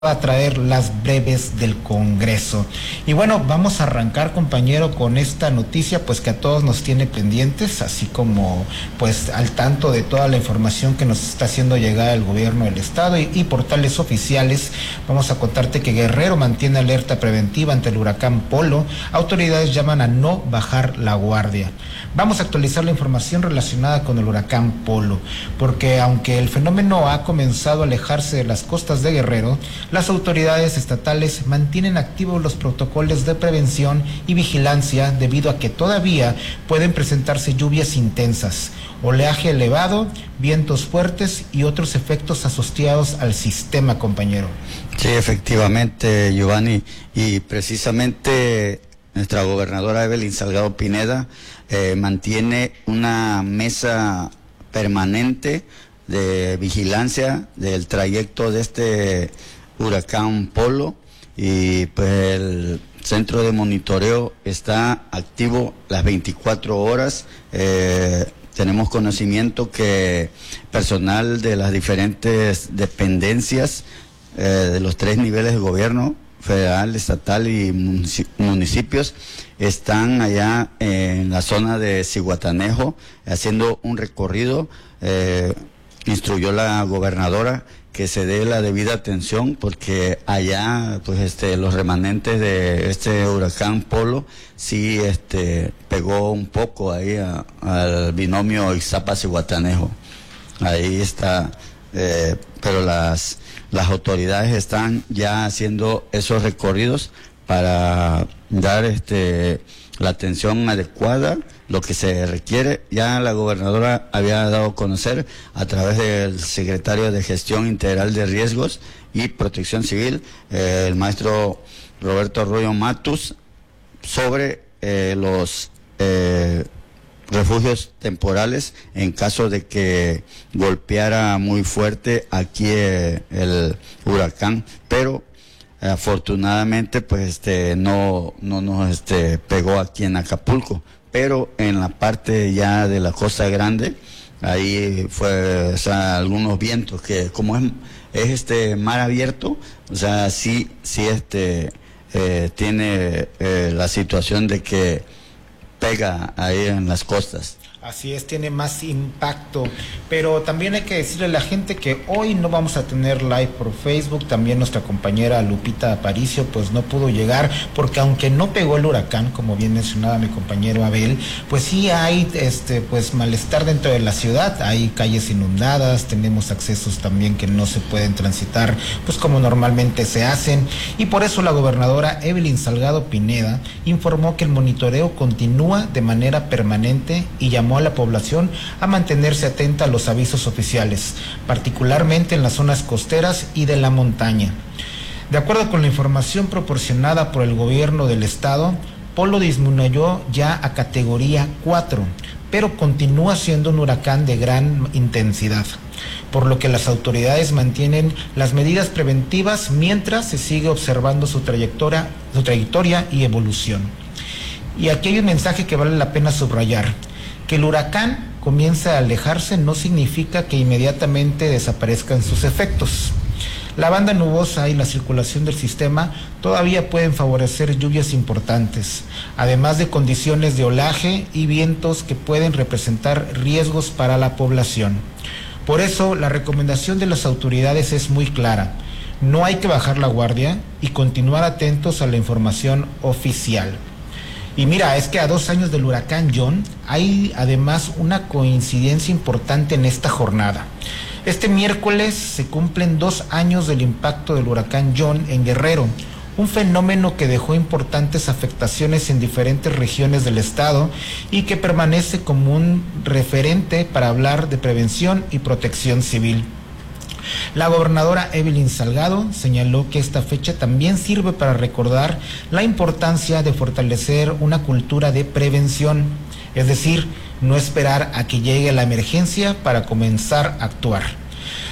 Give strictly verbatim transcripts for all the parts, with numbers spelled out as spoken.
a traer las breves del Congreso. Y bueno, vamos a arrancar, compañero, con esta noticia, pues que a todos nos tiene pendientes, así como pues al tanto de toda la información que nos está haciendo llegar el gobierno del estado y, y portales oficiales. Vamos a contarte que Guerrero mantiene alerta preventiva ante el huracán Polo. Autoridades llaman a no bajar la guardia. Vamos a actualizar la información relacionada con el huracán Polo, porque aunque el fenómeno ha comenzado a alejarse de las costas de Guerrero, las autoridades estatales mantienen activos los protocolos de prevención y vigilancia debido a que todavía pueden presentarse lluvias intensas, oleaje elevado, vientos fuertes y otros efectos asociados al sistema, compañero. Sí, efectivamente, Giovanni, y precisamente nuestra gobernadora Evelyn Salgado Pineda eh, mantiene una mesa permanente de vigilancia del trayecto de este huracán Polo, y pues el centro de monitoreo está activo las veinticuatro horas. Eh, tenemos conocimiento que personal de las diferentes dependencias eh, de los tres niveles de gobierno, federal, estatal y municipios, están allá en la zona de Zihuatanejo haciendo un recorrido. Eh, instruyó la gobernadora que se dé la debida atención, porque allá pues este los remanentes de este huracán Polo sí este pegó un poco ahí a, al binomio Ixtapa-Zihuatanejo. Ahí está, eh, pero las las autoridades están ya haciendo esos recorridos para dar este la atención adecuada, lo que se requiere. Ya la gobernadora había dado a conocer a través del secretario de Gestión Integral de Riesgos y Protección Civil, eh, el maestro Roberto Arroyo Matus, sobre eh, los eh, refugios temporales en caso de que golpeara muy fuerte aquí eh, el huracán, pero afortunadamente pues este no no nos este pegó aquí en Acapulco, pero en la parte ya de la Costa Grande ahí fue, o sea, algunos vientos que como es es este mar abierto, o sea, sí sí este eh, tiene eh, la situación de que pega ahí en las costas. Así es, tiene más impacto, pero también hay que decirle a la gente que hoy no vamos a tener live por Facebook. También nuestra compañera Lupita Aparicio pues no pudo llegar, porque aunque no pegó el huracán, como bien mencionaba mi compañero Abel, pues sí hay este pues malestar dentro de la ciudad. Hay calles inundadas, tenemos accesos también que no se pueden transitar pues como normalmente se hacen, y por eso la gobernadora Evelyn Salgado Pineda informó que el monitoreo continúa de manera permanente y llamó a la población a mantenerse atenta a los avisos oficiales, particularmente en las zonas costeras y de la montaña. De acuerdo con la información proporcionada por el gobierno del estado, Polo disminuyó ya a categoría cuatro, pero continúa siendo un huracán de gran intensidad, por lo que las autoridades mantienen las medidas preventivas mientras se sigue observando su trayectoria, su trayectoria y evolución. Y aquí hay un mensaje que vale la pena subrayar. Que el huracán comience a alejarse no significa que inmediatamente desaparezcan sus efectos. La banda nubosa y la circulación del sistema todavía pueden favorecer lluvias importantes, además de condiciones de olaje y vientos que pueden representar riesgos para la población. Por eso, la recomendación de las autoridades es muy clara. No hay que bajar la guardia y continuar atentos a la información oficial. Y mira, es que a dos años del huracán John hay además una coincidencia importante en esta jornada. Este miércoles se cumplen dos años del impacto del huracán John en Guerrero, un fenómeno que dejó importantes afectaciones en diferentes regiones del estado y que permanece como un referente para hablar de prevención y protección civil. La gobernadora Evelyn Salgado señaló que esta fecha también sirve para recordar la importancia de fortalecer una cultura de prevención, es decir, no esperar a que llegue la emergencia para comenzar a actuar.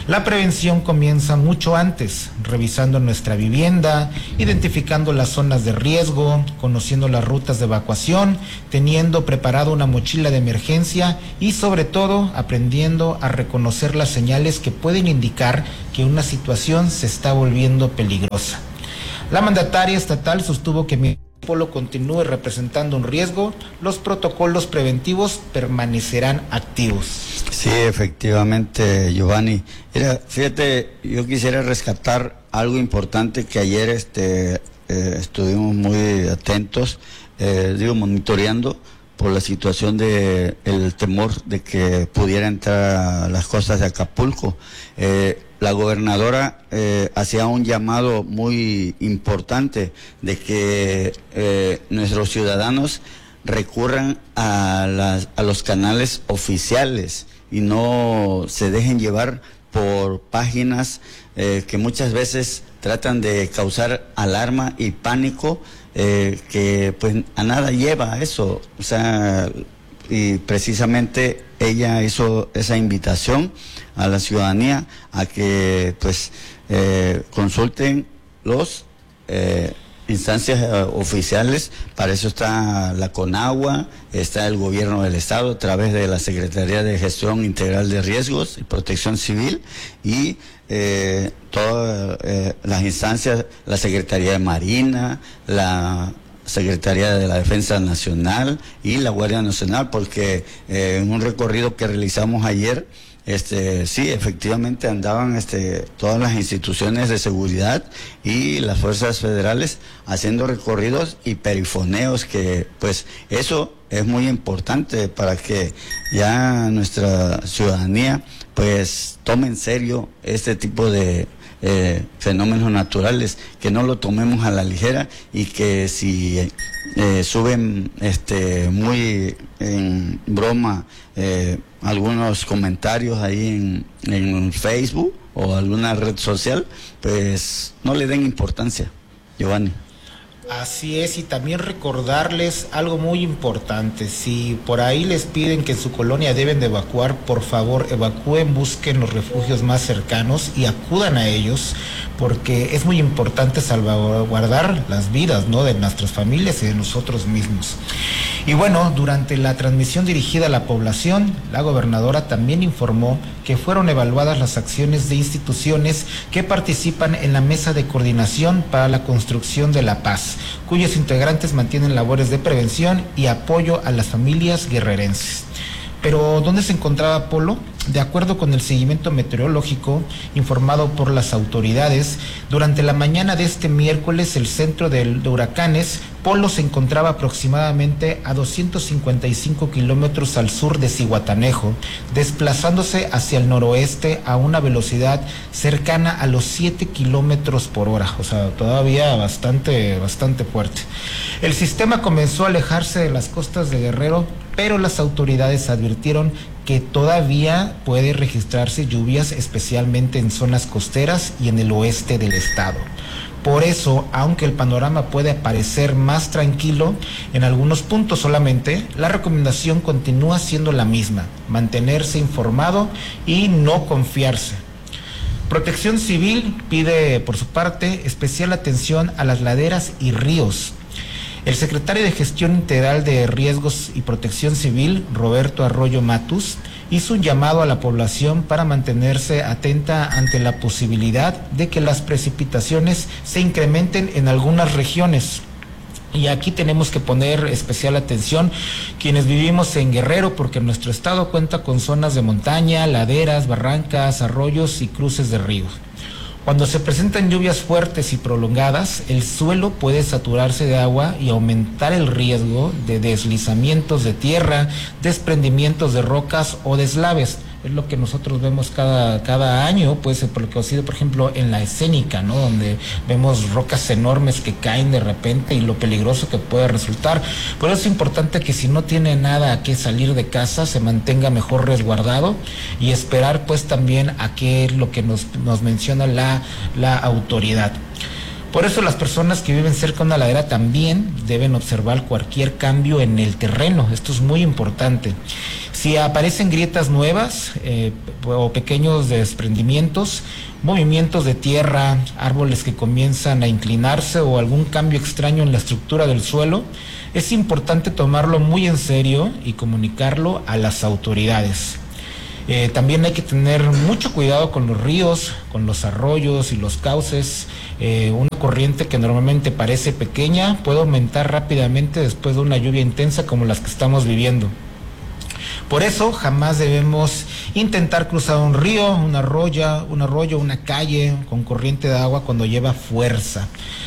La prevención comienza mucho antes, revisando nuestra vivienda, identificando las zonas de riesgo, conociendo las rutas de evacuación, teniendo preparado una mochila de emergencia y sobre todo aprendiendo a reconocer las señales que pueden indicar que una situación se está volviendo peligrosa. La mandataria estatal sostuvo que mientras el polo continúe representando un riesgo, los protocolos preventivos permanecerán activos. Sí, efectivamente, Giovanni. Mira, fíjate, yo quisiera rescatar algo importante que ayer este, eh, estuvimos muy atentos, eh, digo, monitoreando por la situación de el temor de que pudiera entrar a las costas de Acapulco. Eh, la gobernadora eh, hacía un llamado muy importante de que eh, nuestros ciudadanos recurran a, las, a los canales oficiales y no se dejen llevar por páginas eh, que muchas veces tratan de causar alarma y pánico, eh, que pues a nada lleva eso. O sea, y precisamente ella hizo esa invitación a la ciudadanía a que pues eh, consulten los eh, instancias eh, oficiales. Para eso está la CONAGUA, está el gobierno del estado a través de la Secretaría de Gestión Integral de Riesgos y Protección Civil y eh, todas eh, las instancias, la Secretaría de Marina, la Secretaría de la Defensa Nacional y la Guardia Nacional, porque eh, en un recorrido que realizamos ayer, Este, sí, efectivamente andaban este, todas las instituciones de seguridad y las fuerzas federales haciendo recorridos y perifoneos, que pues eso es muy importante para que ya nuestra ciudadanía pues tome en serio este tipo de eh, fenómenos naturales, que no lo tomemos a la ligera y que si eh, suben este, muy en broma eh, algunos comentarios ahí en, en Facebook o alguna red social, pues no le den importancia, Giovanni. Así es, y también recordarles algo muy importante: si por ahí les piden que en su colonia deben de evacuar, por favor evacúen, busquen los refugios más cercanos y acudan a ellos, porque es muy importante salvaguardar las vidas, ¿no?, de nuestras familias y de nosotros mismos. Y bueno, durante la transmisión dirigida a la población, la gobernadora también informó que fueron evaluadas las acciones de instituciones que participan en la mesa de coordinación para la construcción de la paz, cuyos integrantes mantienen labores de prevención y apoyo a las familias guerrerenses. Pero, ¿dónde se encontraba Polo? De acuerdo con el seguimiento meteorológico informado por las autoridades, durante la mañana de este miércoles, el centro de, de huracanes Polo se encontraba aproximadamente a doscientos cincuenta y cinco kilómetros al sur de Zihuatanejo, desplazándose hacia el noroeste a una velocidad cercana a los siete kilómetros por hora, o sea, todavía bastante, bastante fuerte. El sistema comenzó a alejarse de las costas de Guerrero, pero las autoridades advirtieron que todavía puede registrarse lluvias, especialmente en zonas costeras y en el oeste del estado. Por eso, aunque el panorama puede parecer más tranquilo en algunos puntos solamente, la recomendación continúa siendo la misma: mantenerse informado y no confiarse. Protección Civil pide, por su parte, especial atención a las laderas y ríos. El secretario de Gestión Integral de Riesgos y Protección Civil, Roberto Arroyo Matus, hizo un llamado a la población para mantenerse atenta ante la posibilidad de que las precipitaciones se incrementen en algunas regiones. Y aquí tenemos que poner especial atención quienes vivimos en Guerrero, porque nuestro estado cuenta con zonas de montaña, laderas, barrancas, arroyos y cruces de ríos. Cuando se presentan lluvias fuertes y prolongadas, el suelo puede saturarse de agua y aumentar el riesgo de deslizamientos de tierra, desprendimientos de rocas o deslaves. Es lo que nosotros vemos cada, cada año, pues, por lo que ha sido, por ejemplo, en la escénica, ¿no?, donde vemos rocas enormes que caen de repente y lo peligroso que puede resultar. Por eso es importante que si no tiene nada que salir de casa, se mantenga mejor resguardado y esperar, pues, también a qué es lo que nos, nos menciona la, la autoridad. Por eso las personas que viven cerca de una ladera también deben observar cualquier cambio en el terreno. Esto es muy importante. Si aparecen grietas nuevas eh, o pequeños desprendimientos, movimientos de tierra, árboles que comienzan a inclinarse o algún cambio extraño en la estructura del suelo, es importante tomarlo muy en serio y comunicarlo a las autoridades. Eh, también hay que tener mucho cuidado con los ríos, con los arroyos y los cauces. Eh, una corriente que normalmente parece pequeña puede aumentar rápidamente después de una lluvia intensa como las que estamos viviendo. Por eso jamás debemos intentar cruzar un río, un arroyo, un arroyo, una calle con corriente de agua cuando lleva fuerza.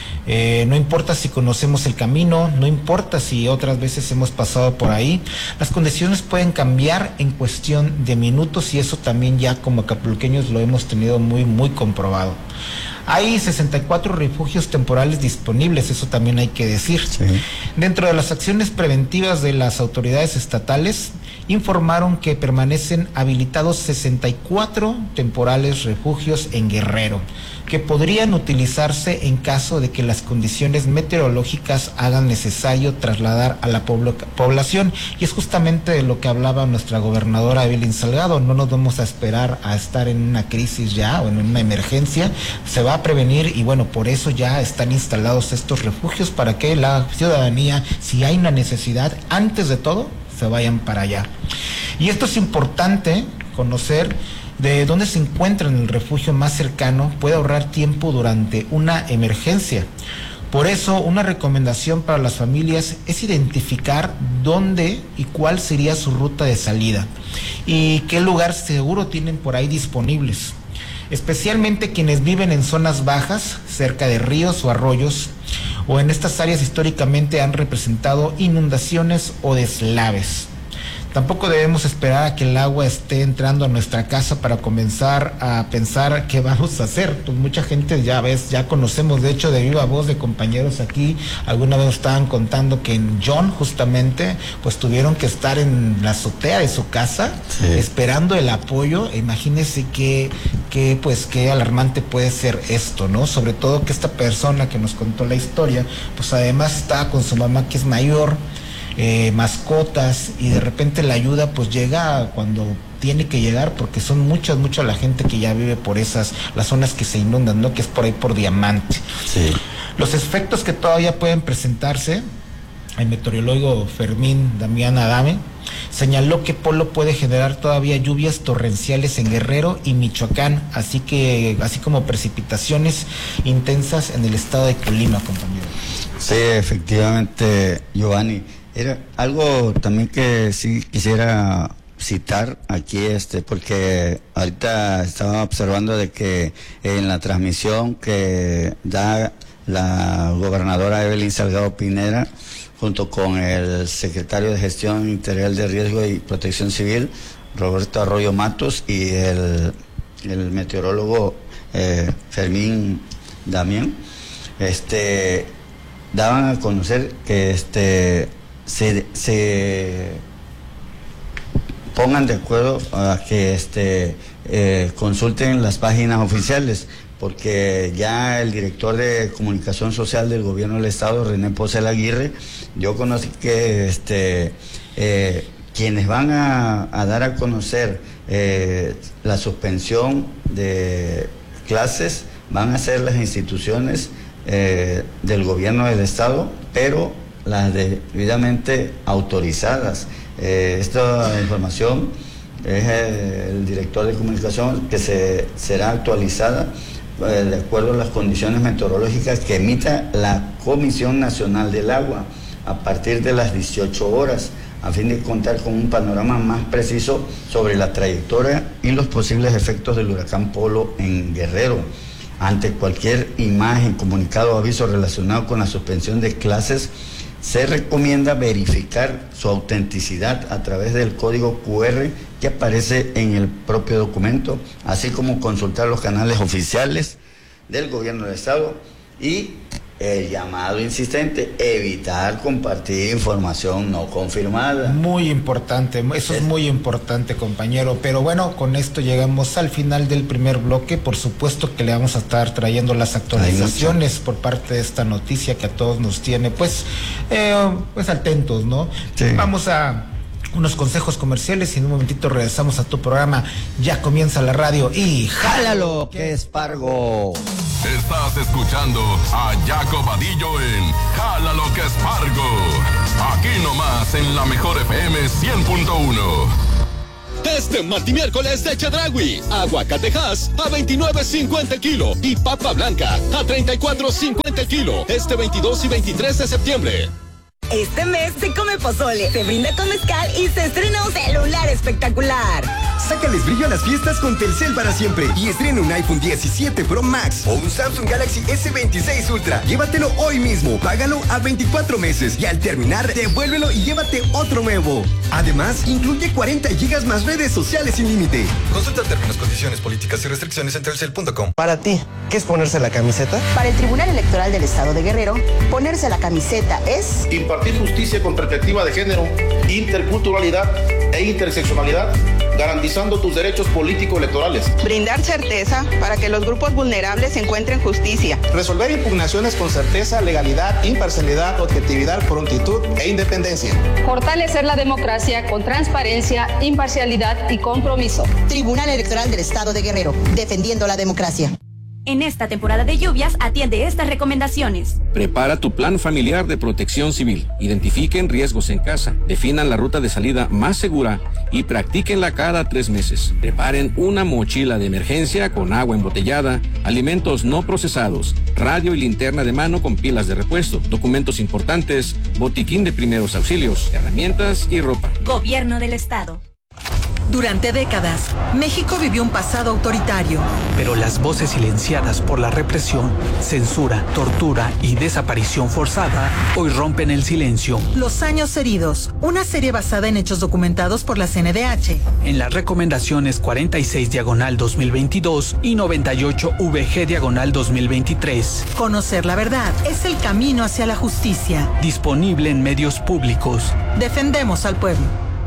Eh, no importa si conocemos el camino, no importa si otras veces hemos pasado por ahí, las condiciones pueden cambiar en cuestión de minutos y eso también ya como acapulqueños lo hemos tenido muy, muy comprobado. Hay sesenta y cuatro refugios temporales disponibles, eso también hay que decir. Sí. Dentro de las acciones preventivas de las autoridades estatales, informaron que permanecen habilitados sesenta y cuatro temporales refugios en Guerrero, que podrían utilizarse en caso de que las condiciones meteorológicas hagan necesario trasladar a la pobl- población. Y es justamente de lo que hablaba nuestra gobernadora Evelyn Salgado. No nos vamos a esperar a estar en una crisis ya o en una emergencia, se va a prevenir y bueno, por eso ya están instalados estos refugios para que la ciudadanía, si hay una necesidad, antes de todo, se vayan para allá. Y esto es importante conocer de dónde se encuentra en el refugio más cercano, puede ahorrar tiempo durante una emergencia. Por eso, una recomendación para las familias es identificar dónde y cuál sería su ruta de salida y qué lugar seguro tienen por ahí disponibles. Especialmente quienes viven en zonas bajas, cerca de ríos o arroyos, o en estas áreas históricamente han representado inundaciones o deslaves. Tampoco debemos esperar a que el agua esté entrando a nuestra casa para comenzar a pensar qué vamos a hacer. Pues mucha gente ya ves, ya conocemos, de hecho, de viva voz de compañeros aquí, alguna vez estaban contando que en John justamente, pues tuvieron que estar en la azotea de su casa, sí, esperando el apoyo. Imagínense que, que pues qué alarmante puede ser esto, ¿no? Sobre todo que esta persona que nos contó la historia, pues además estaba con su mamá que es mayor, Eh, mascotas, y de repente la ayuda pues llega cuando tiene que llegar, porque son muchas, mucha la gente que ya vive por esas, las zonas que se inundan, ¿no? Que es por ahí por Diamante. Sí. Los efectos que todavía pueden presentarse, el meteorólogo Fermín Damián Adame señaló que Polo puede generar todavía lluvias torrenciales en Guerrero y Michoacán, así que, así como precipitaciones intensas en el estado de Colima, compañero. Sí, efectivamente, Giovanni. Era algo también que sí quisiera citar aquí, este, porque ahorita estaba observando de que en la transmisión que da la gobernadora Evelyn Salgado Pineda, junto con el secretario de Gestión Integral de Riesgo y Protección Civil, Roberto Arroyo Matos, y el, el meteorólogo eh, Fermín Damián, este, daban a conocer que este se, se pongan de acuerdo a que este eh, consulten las páginas oficiales, porque ya el director de comunicación social del gobierno del estado, René Posel Aguirre, yo conocí que este eh, quienes van a, a dar a conocer eh, la suspensión de clases van a ser las instituciones eh, del gobierno del estado, pero las debidamente autorizadas. Eh, esta información es el director de comunicación que se será actualizada eh, de acuerdo a las condiciones meteorológicas que emita la Comisión Nacional del Agua a partir de las dieciocho horas, a fin de contar con un panorama más preciso sobre la trayectoria y los posibles efectos del huracán Polo en Guerrero. Ante cualquier imagen, comunicado o aviso relacionado con la suspensión de clases, se recomienda verificar su autenticidad a través del código cu erre que aparece en el propio documento, así como consultar los canales oficiales del gobierno del estado y el llamado insistente, evitar compartir información no confirmada. Muy importante, eso es, es muy importante, compañero. Pero bueno, con esto llegamos al final del primer bloque. Por supuesto que le vamos a estar trayendo las actualizaciones por parte de esta noticia que a todos nos tiene, pues, eh, pues atentos, ¿no? Sí. Vamos a unos consejos comerciales y en un momentito regresamos a tu programa. Ya comienza la radio y ¡jálalo, que es Pargo! Estás escuchando a Jaco Vadillo en Jálalo que es Pargo. Aquí nomás en la mejor F M cien punto uno. Este martes miércoles de Chedraui, aguacatejas a veintinueve cincuenta el kilo y papa blanca a treinta y cuatro cincuenta el kilo. Este veintidós y veintitrés de septiembre. Este mes se come pozole, se brinda con mezcal y se estrena un celular espectacular. Sácales brillo a las fiestas con Telcel para siempre y estrena un iPhone diecisiete Pro Max o un Samsung Galaxy S veintiséis Ultra. Llévatelo hoy mismo, págalo a veinticuatro meses y al terminar, devuélvelo y llévate otro nuevo. Además, incluye cuarenta gigas más redes sociales sin límite. Consulta términos, condiciones, políticas y restricciones en telcel punto com. Para ti, ¿qué es ponerse la camiseta? Para el Tribunal Electoral del Estado de Guerrero, ponerse la camiseta es... impartir justicia con perspectiva de género, interculturalidad e interseccionalidad, garantizando tus derechos político-electorales. Brindar certeza para que los grupos vulnerables encuentren justicia. Resolver impugnaciones con certeza, legalidad, imparcialidad, objetividad, prontitud e independencia. Fortalecer la democracia con transparencia, imparcialidad y compromiso. Tribunal Electoral del Estado de Guerrero, defendiendo la democracia. En esta temporada de lluvias, atiende estas recomendaciones. Prepara tu plan familiar de protección civil. Identifiquen riesgos en casa. Definan la ruta de salida más segura y practíquenla cada tres meses. Preparen una mochila de emergencia con agua embotellada, alimentos no procesados, radio y linterna de mano con pilas de repuesto, documentos importantes, botiquín de primeros auxilios, herramientas y ropa. Gobierno del Estado. Durante décadas, México vivió un pasado autoritario. Pero las voces silenciadas por la represión, censura, tortura y desaparición forzada hoy rompen el silencio. Los años heridos, una serie basada en hechos documentados por la C N D H. En las recomendaciones cuarenta y seis diagonal dos mil veintidós y noventa y ocho V G diagonal dos mil veintitrés. Conocer la verdad es el camino hacia la justicia. Disponible en medios públicos. Defendemos al pueblo.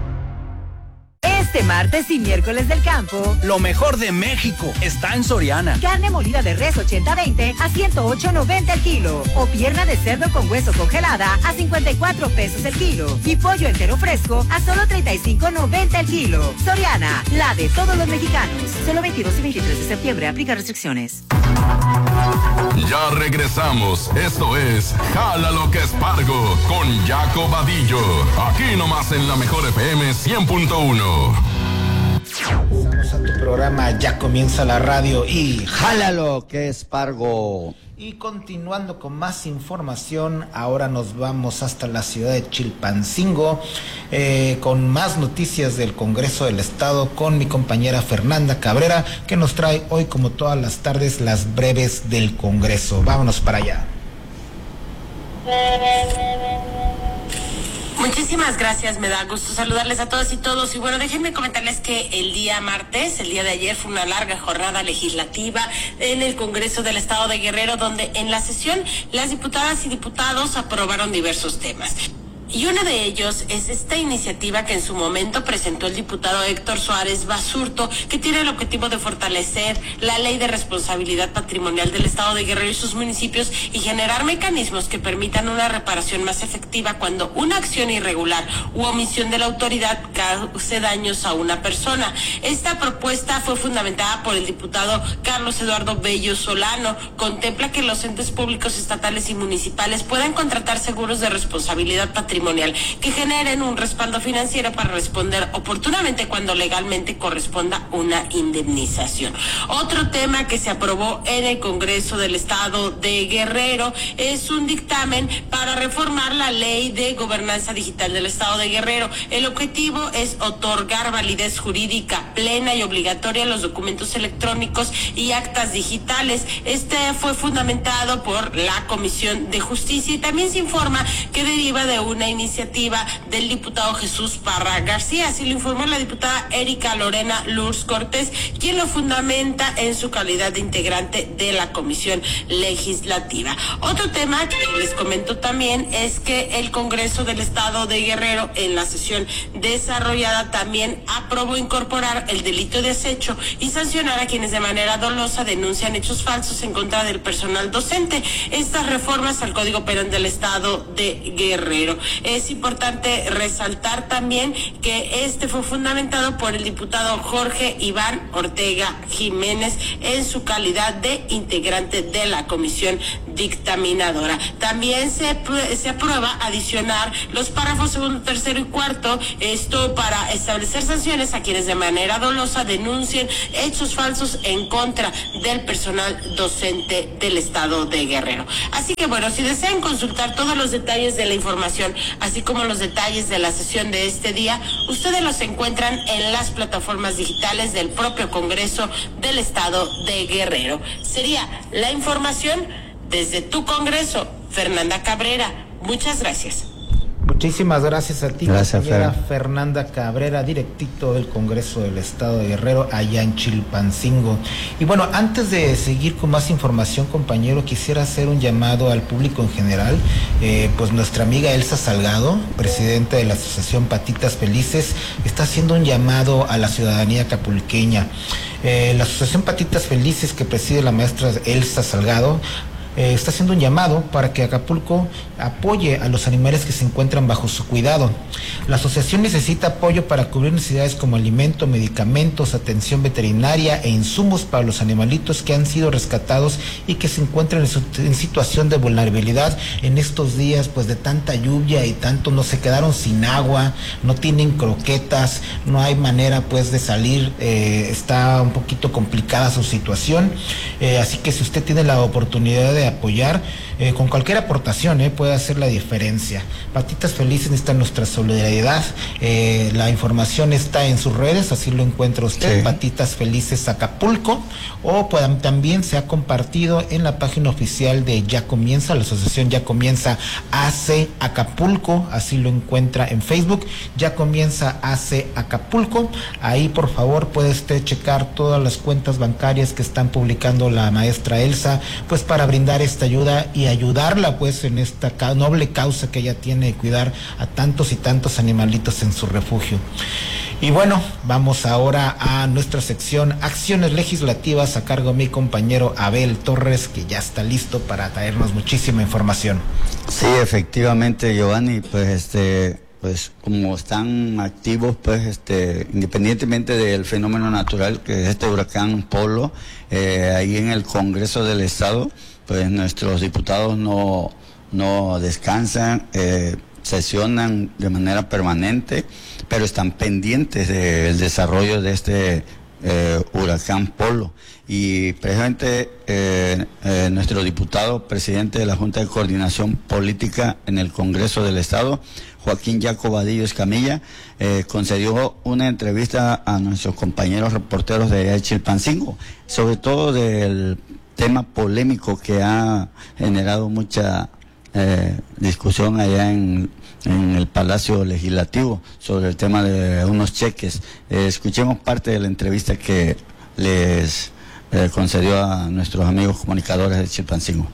Este martes y miércoles del campo, lo mejor de México está en Soriana. Carne molida de res ochenta veinte a ciento ocho noventa el kilo. O pierna de cerdo con hueso congelada a cincuenta y cuatro pesos el kilo. Y pollo entero fresco a solo treinta y cinco noventa el kilo. Soriana, la de todos los mexicanos. Solo veintidós y veintitrés de septiembre. Aplica restricciones. Ya regresamos. Esto es Jálalo que es Pargo con Jaco Vadillo. Aquí nomás en la mejor F M cien punto uno. Vamos a tu programa, ya comienza la radio y ¡jálalo que es Pargo! Y continuando con más información, ahora nos vamos hasta la ciudad de Chilpancingo eh, con más noticias del Congreso del Estado con mi compañera Fernanda Cabrera, que nos trae hoy, como todas las tardes, las breves del Congreso. Vámonos para allá. Muchísimas gracias, me da gusto saludarles a todas y todos. Y bueno, déjenme comentarles que el día martes, el día de ayer, fue una larga jornada legislativa en el Congreso del Estado de Guerrero, donde en la sesión las diputadas y diputados aprobaron diversos temas. Y uno de ellos es esta iniciativa que en su momento presentó el diputado Héctor Suárez Basurto, que tiene el objetivo de fortalecer la ley de responsabilidad patrimonial del Estado de Guerrero y sus municipios y generar mecanismos que permitan una reparación más efectiva cuando una acción irregular u omisión de la autoridad cause daños a una persona. Esta propuesta fue fundamentada por el diputado Carlos Eduardo Bello Solano. Contempla que los entes públicos estatales y municipales puedan contratar seguros de responsabilidad patrimonial que generen un respaldo financiero para responder oportunamente cuando legalmente corresponda una indemnización. Otro tema que se aprobó en el Congreso del Estado de Guerrero es un dictamen para reformar la ley de gobernanza digital del Estado de Guerrero. El objetivo es otorgar validez jurídica plena y obligatoria a los documentos electrónicos y actas digitales. Este fue fundamentado por la Comisión de Justicia y también se informa que deriva de una iniciativa del diputado Jesús Parra García. Así lo informó la diputada Erika Lorena Lurs Cortés, quien lo fundamenta en su calidad de integrante de la Comisión Legislativa. Otro tema que les comento también es que el Congreso del Estado de Guerrero, en la sesión desarrollada, también aprobó incorporar el delito de acecho y sancionar a quienes de manera dolosa denuncian hechos falsos en contra del personal docente. Estas reformas al Código Penal del Estado de Guerrero. Es importante resaltar también que este fue fundamentado por el diputado Jorge Iván Ortega Jiménez en su calidad de integrante de la comisión dictaminadora. También se, se aprueba adicionar los párrafos segundo, tercero y cuarto, esto para establecer sanciones a quienes de manera dolosa denuncien hechos falsos en contra del personal docente del estado de Guerrero. Así que bueno, si desean consultar todos los detalles de la información, así como los detalles de la sesión de este día, ustedes los encuentran en las plataformas digitales del propio Congreso del estado de Guerrero. Sería la información desde tu Congreso, Fernanda Cabrera. Muchas gracias. Muchísimas gracias a ti, gracias, compañera Fer. Fernanda Cabrera, directito del Congreso del Estado de Guerrero, allá en Chilpancingo. Y bueno, antes de seguir con más información, compañero, quisiera hacer un llamado al público en general. Eh, pues nuestra amiga Elsa Salgado, presidenta de la Asociación Patitas Felices, está haciendo un llamado a la ciudadanía acapulqueña. Eh, la Asociación Patitas Felices, que preside la maestra Elsa Salgado, Eh, está haciendo un llamado para que Acapulco apoye a los animales que se encuentran bajo su cuidado. La asociación necesita apoyo para cubrir necesidades como alimento, medicamentos, atención veterinaria e insumos para los animalitos que han sido rescatados y que se encuentran en, su, en situación de vulnerabilidad en estos días, pues de tanta lluvia y tanto, no se quedaron sin agua, no tienen croquetas, no hay manera pues de salir, eh, está un poquito complicada su situación, eh, así que si usted tiene la oportunidad de apoyar, eh, con cualquier aportación eh, puede hacer la diferencia. Patitas Felices necesita nuestra solidaridad. Eh, la información está en sus redes, así lo encuentra usted, sí. Patitas Felices Acapulco, o puedan, también se ha compartido en la página oficial de Ya Comienza, la asociación Ya Comienza A C Acapulco, así lo encuentra en Facebook, Ya Comienza A C Acapulco. Ahí por favor puede usted checar todas las cuentas bancarias que están publicando la maestra Elsa, pues para brindar esta ayuda y ayudarla pues en esta noble causa que ella tiene de cuidar a tantos y tantos animalitos en su refugio. Y bueno, vamos ahora a nuestra sección Acciones Legislativas a cargo de mi compañero Abel Torres, que ya está listo para traernos muchísima información. Sí, efectivamente, Giovanni, pues este pues como están activos, pues este independientemente del fenómeno natural que es este huracán Polo, eh, ahí en el Congreso del Estado, pues nuestros diputados no, no descansan, eh, sesionan de manera permanente, pero están pendientes del desarrollo de este eh, huracán Polo. Y precisamente eh, eh, nuestro diputado, presidente de la Junta de Coordinación Política en el Congreso del Estado, Joaquín Jaco Vadillo Escamilla, eh, concedió una entrevista a nuestros compañeros reporteros de Chilpancingo, sobre todo del tema polémico que ha generado mucha eh, discusión allá en, en el Palacio Legislativo sobre el tema de unos cheques. Eh, escuchemos parte de la entrevista que les eh, concedió a nuestros amigos comunicadores de Chilpancingo.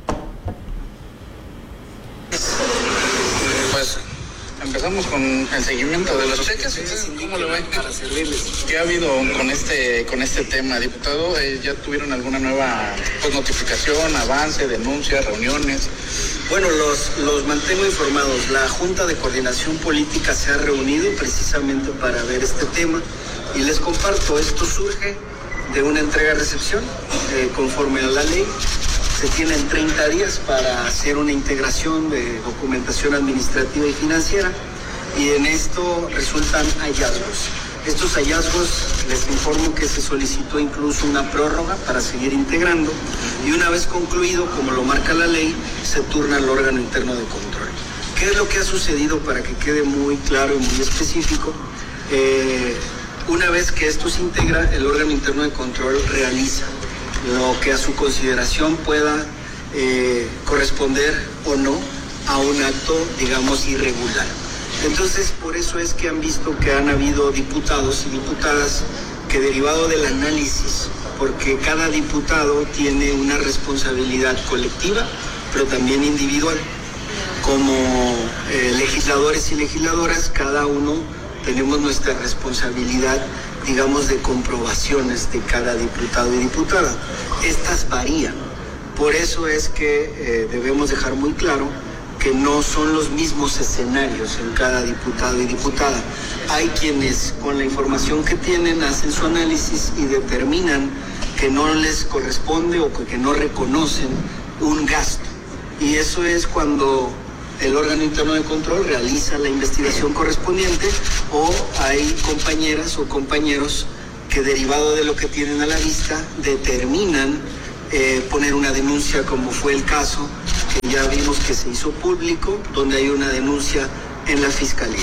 Empezamos con el seguimiento de los cheques. ¿Cómo lo ven? Para servirles. ¿Qué ha habido con este con este tema, diputado? Eh, ¿Ya tuvieron alguna nueva pues, notificación, avance, denuncia, reuniones? Bueno, los, los mantengo informados. La Junta de Coordinación Política se ha reunido precisamente para ver este tema y les comparto, esto surge de una entrega-recepción eh, conforme a la ley. Se tienen treinta días para hacer una integración de documentación administrativa y financiera y en esto resultan hallazgos. Estos hallazgos, les informo que se solicitó incluso una prórroga para seguir integrando y una vez concluido, como lo marca la ley, se turna al órgano interno de control. ¿Qué es lo que ha sucedido para que quede muy claro y muy específico? Eh, una vez que esto se integra, el órgano interno de control realiza lo que a su consideración pueda eh, corresponder o no a un acto, digamos, irregular. Entonces, por eso es que han visto que han habido diputados y diputadas que, derivado del análisis, porque cada diputado tiene una responsabilidad colectiva, pero también individual. Como eh, legisladores y legisladoras, cada uno tenemos nuestra responsabilidad, digamos, de comprobaciones de cada diputado y diputada. Estas varían. Por eso es que eh, debemos dejar muy claro que no son los mismos escenarios en cada diputado y diputada. Hay quienes con la información que tienen hacen su análisis y determinan que no les corresponde o que no reconocen un gasto. Y eso es cuando el órgano interno de control realiza la investigación correspondiente, o hay compañeras o compañeros que, derivado de lo que tienen a la vista, determinan eh, poner una denuncia, como fue el caso que ya vimos que se hizo público, donde hay una denuncia en la Fiscalía.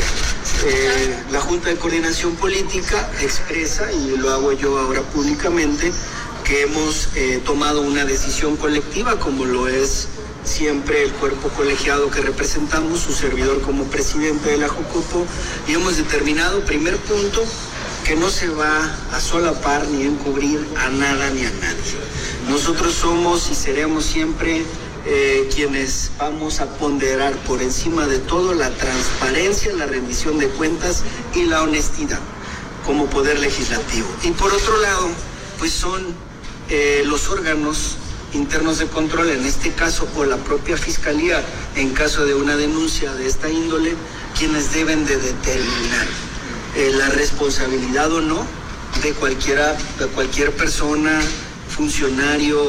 Eh, la Junta de Coordinación Política expresa, y lo hago yo ahora públicamente, que hemos eh, tomado una decisión colectiva, como lo es siempre el cuerpo colegiado que representamos, su servidor como presidente de la Jocopo, y hemos determinado, primer punto, que no se va a solapar ni encubrir a nada ni a nadie. Nosotros somos y seremos siempre eh, quienes vamos a ponderar por encima de todo la transparencia, la rendición de cuentas y la honestidad como poder legislativo. Y por otro lado, pues son eh, los órganos internos de control, en este caso, o la propia Fiscalía, en caso de una denuncia de esta índole, quienes deben de determinar eh, la responsabilidad o no de cualquiera, de cualquier persona, funcionario,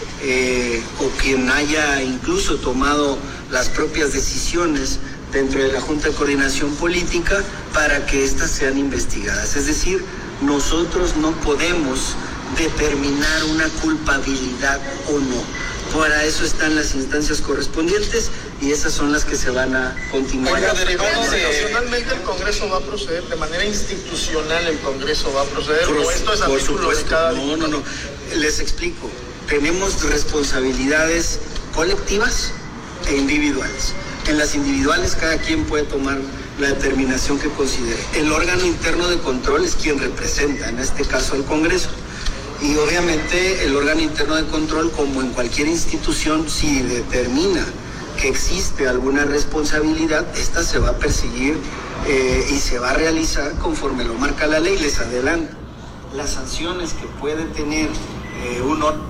eh, o quien haya incluso tomado las propias decisiones dentro de la Junta de Coordinación Política para que éstas sean investigadas. Es decir, nosotros no podemos determinar una culpabilidad o no. Para eso están las instancias correspondientes y esas son las que se van a continuar. Oiga, derivado de... Institucionalmente el Congreso va a proceder, de manera institucional el Congreso va a proceder, Por, o esto es a por título supuesto, de cada no, diputado. no, no. Les explico. Tenemos responsabilidades colectivas e individuales. En las individuales cada quien puede tomar la determinación que considere. El órgano interno de control es quien representa, en este caso, al Congreso. Y obviamente el órgano interno de control, como en cualquier institución, si determina que existe alguna responsabilidad, esta se va a perseguir eh, y se va a realizar conforme lo marca la ley. Les adelanto las sanciones que puede tener eh, un órgano.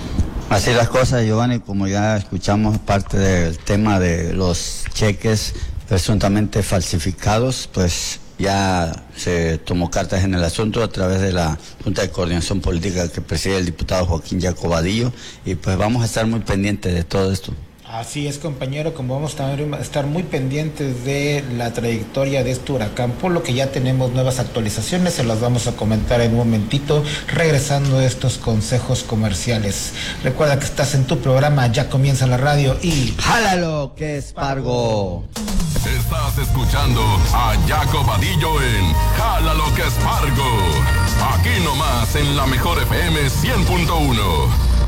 Así las cosas, Giovanni, como ya escuchamos parte del tema de los cheques presuntamente falsificados, pues ya se tomó cartas en el asunto a través de la Junta de Coordinación Política que preside el diputado Joaquín Jaco Vadillo, y pues vamos a estar muy pendientes de todo esto. Así es, compañero, como vamos a estar muy pendientes de la trayectoria de este huracán, por lo que ya tenemos nuevas actualizaciones, se las vamos a comentar en un momentito, regresando a estos consejos comerciales. Recuerda que estás en tu programa, ya comienza la radio y... ¡Jálalo, que es Pargo! Estás escuchando a Jaco Vadillo en Jálalo, que es Pargo. Aquí nomás en la mejor F M cien punto uno.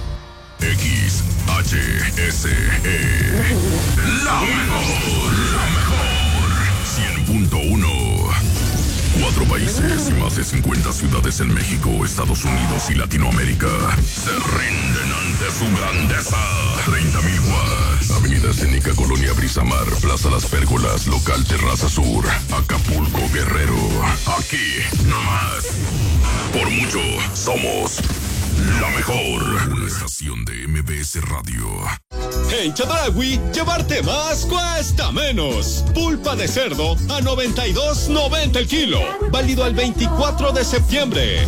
X H S E. La mejor, la mejor. cien punto uno. Cuatro países y más de cincuenta ciudades en México, Estados Unidos y Latinoamérica se rinden ante su grandeza. treinta mil watts. Avenida Escénica, Colonia Brisamar, Plaza Las Pérgolas, Local Terraza Sur, Acapulco, Guerrero. Aquí, nomás. Por mucho, somos la mejor. Una estación de M B S Radio. En Chedraui, llevarte más cuesta menos. Pulpa de cerdo a noventa y dos noventa el kilo. Válido al veinticuatro de septiembre.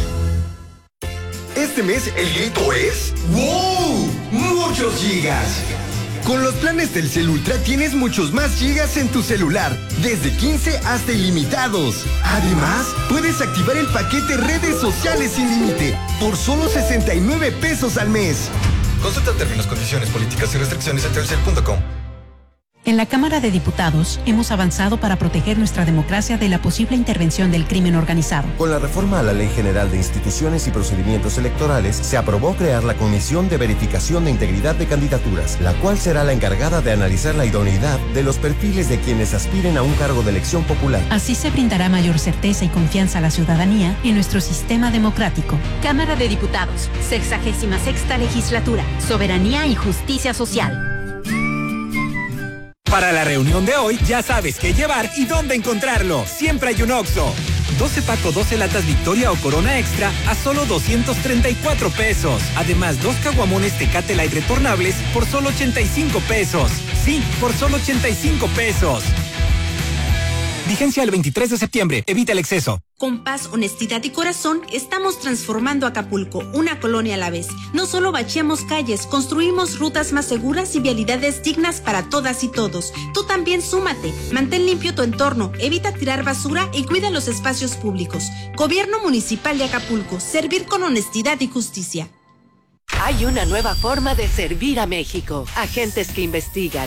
Este mes el grito es ¡wow! ¡Muchos gigas! Con los planes Telcel Ultra tienes muchos más gigas en tu celular, desde quince hasta ilimitados. Además, puedes activar el paquete redes sociales sin límite por solo sesenta y nueve pesos al mes. Consulta términos, condiciones, políticas y restricciones en telcel punto com. En la Cámara de Diputados hemos avanzado para proteger nuestra democracia de la posible intervención del crimen organizado. Con la reforma a la Ley General de Instituciones y Procedimientos Electorales, se aprobó crear la Comisión de Verificación de Integridad de Candidaturas, la cual será la encargada de analizar la idoneidad de los perfiles de quienes aspiren a un cargo de elección popular. Así se brindará mayor certeza y confianza a la ciudadanía en nuestro sistema democrático. Cámara de Diputados, sexagésima sexta legislatura, soberanía y justicia social. Para la reunión de hoy, ya sabes qué llevar y dónde encontrarlo. Siempre hay un Oxxo. doce Paco doce latas Victoria o Corona Extra a solo doscientos treinta y cuatro pesos. Además, dos caguamones Tecate Light retornables por solo ochenta y cinco pesos. Sí, por solo ochenta y cinco pesos. Vigencia el veintitrés de septiembre. Evita el exceso. Con paz, honestidad y corazón, estamos transformando Acapulco, una colonia a la vez. No solo bacheamos calles, construimos rutas más seguras y vialidades dignas para todas y todos. Tú también súmate. Mantén limpio tu entorno, evita tirar basura y cuida los espacios públicos. Gobierno Municipal de Acapulco. Servir con honestidad y justicia. Hay una nueva forma de servir a México. Agentes que investigan,